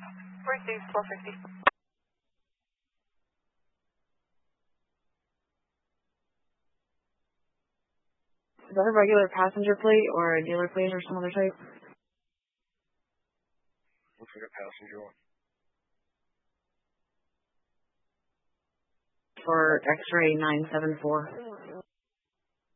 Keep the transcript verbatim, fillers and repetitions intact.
forty-six, twelve fifty. Is that a regular passenger plate or a dealer plate or some other type? Looks like a passenger one. For X-ray nine seven four.